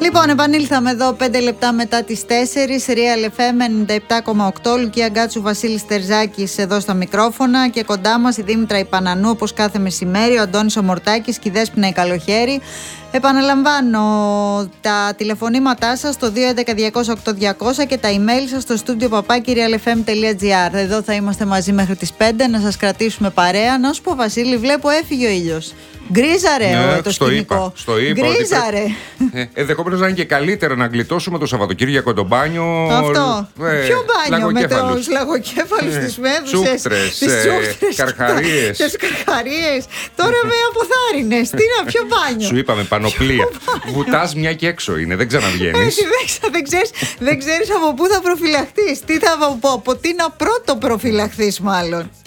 Λοιπόν, επανήλθαμε εδώ 5 λεπτά μετά τις 4. Real FM 97,8. Λουκία Γκάτσου, Βασίλης Τερζάκης εδώ στα μικρόφωνα. Και κοντά μας η Δήμητρα Ιπανανού, όπως κάθε μεσημέρι. Ο Αντώνης Ομορτάκης και η Δέσποινα η Καλοχέρη. Επαναλαμβάνω τα τηλεφωνήματά σας στο 211-200-8200 και τα email σας στο studio@realfm.gr. Εδώ θα είμαστε μαζί μέχρι τις 5 να σας κρατήσουμε παρέα. Να σου πω, Βασίλη, βλέπω έφυγε ο ήλιος. Γκρίζαρε το σκηνικό. Στο είπα. Γκρίζαρε. Ενδεχομένως να είναι και καλύτερα να γλιτώσουμε το Σαββατοκύριακο το μπάνιο. Αυτό. Ποιο μπάνιο με τους λαγοκέφαλους, τις μέδουσες, τις τσούκτρες, καρχαρίες. τις καρχαρίες. Τώρα με αποθάρρυνες. Τι να, ποιο μπάνιο. Σου είπαμε πανοπλία. Βουτάς μια και έξω είναι, δεν ξαναβγαίνεις. Δεν ξέρεις από πού θα προφυλαχθείς. Από τι να πρώτο προφυλαχθείς μάλλον.